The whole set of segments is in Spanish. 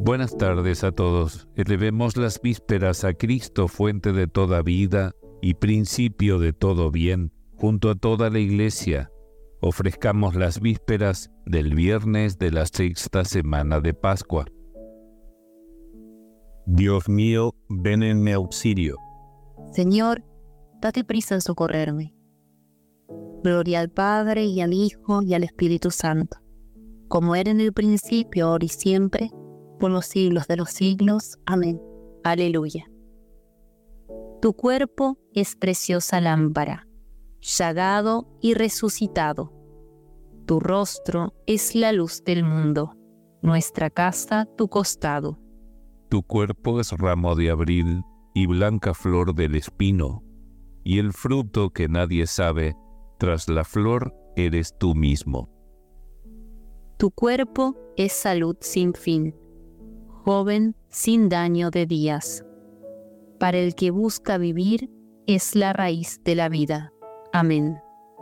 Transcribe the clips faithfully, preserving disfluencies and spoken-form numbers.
Buenas tardes a todos. Elevemos las vísperas a Cristo, fuente de toda vida y principio de todo bien, junto a toda la Iglesia. Ofrezcamos las vísperas del viernes de la sexta semana de Pascua. Dios mío, ven en mi auxilio. Señor, date prisa en socorrerme. Gloria al Padre, y al Hijo, y al Espíritu Santo, como era en el principio, ahora y siempre, por los siglos de los siglos. Amén. Aleluya. Tu cuerpo es preciosa lámpara, llagado y resucitado. Tu rostro es la luz del mundo, nuestra casa tu costado. Tu cuerpo es ramo de abril y blanca flor del espino, y el fruto que nadie sabe, tras la flor eres tú mismo. Tu cuerpo es salud sin fin, joven sin daño de días. Para el que busca vivir, es la raíz de la vida. Amén.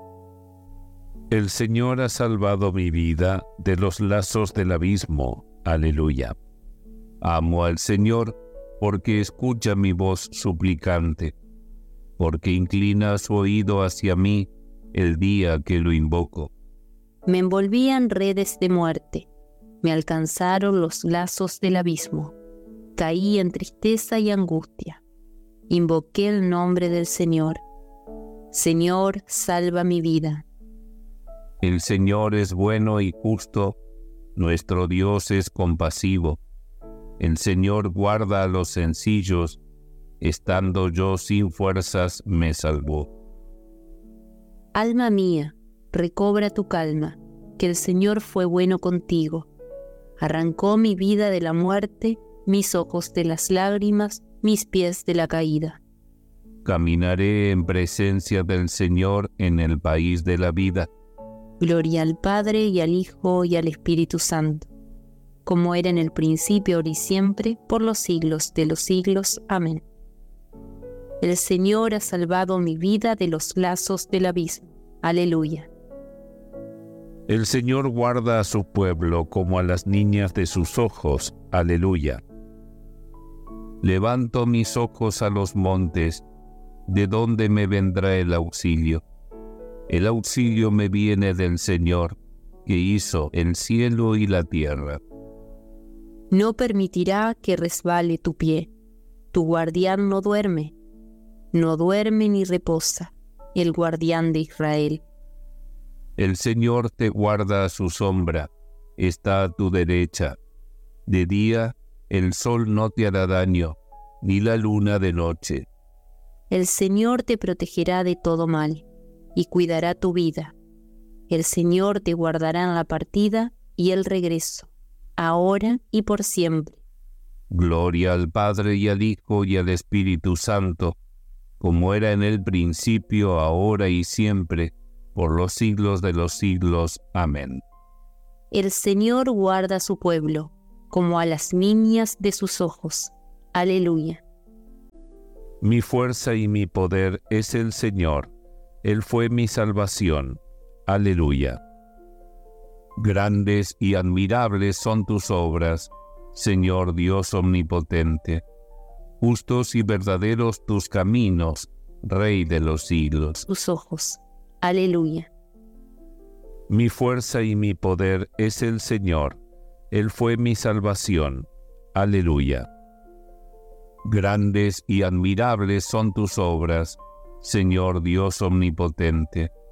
El Señor ha salvado mi vida de los lazos del abismo. Aleluya. Amo al Señor porque escucha mi voz suplicante, porque inclina su oído hacia mí el día que lo invoco. Me envolvían redes de muerte, me alcanzaron los lazos del abismo. Caí en tristeza y angustia. Invoqué el nombre del Señor. Señor, salva mi vida. El Señor es bueno y justo, nuestro Dios es compasivo. El Señor guarda a los sencillos, estando yo sin fuerzas me salvó. Alma mía, recobra tu calma, que el Señor fue bueno contigo. Arrancó mi vida de la muerte, mis ojos de las lágrimas, mis pies de la caída. Caminaré en presencia del Señor en el país de la vida. Gloria al Padre, y al Hijo, y al Espíritu Santo, como era en el principio, ahora y siempre, por los siglos de los siglos. Amén. El Señor ha salvado mi vida de los lazos del abismo. Aleluya. El Señor guarda a su pueblo como a las niñas de sus ojos. Aleluya. Levanto mis ojos a los montes, ¿de dónde me vendrá el auxilio? El auxilio me viene del Señor, que hizo el cielo y la tierra. No permitirá que resbale tu pie. Tu guardián no duerme, no duerme ni reposa, el guardián de Israel. El Señor te guarda a su sombra, está a tu derecha. De día el sol no te hará daño, ni la luna de noche. El Señor te protegerá de todo mal, y cuidará tu vida. El Señor te guardará en la partida y el regreso, ahora y por siempre. Gloria al Padre, y al Hijo, y al Espíritu Santo, como era en el principio, ahora y siempre, por los siglos de los siglos. Amén. El Señor guarda a su pueblo, como a las niñas de sus ojos. Aleluya. Mi fuerza y mi poder es el Señor. Él fue mi salvación. Aleluya. Grandes y admirables son tus obras, Señor Dios omnipotente. Justos y verdaderos tus caminos, Rey de los siglos. Tus ojos. Aleluya. Mi fuerza y mi poder es el Señor. Él fue mi salvación. Aleluya. Grandes y admirables son tus obras, Señor Dios omnipotente.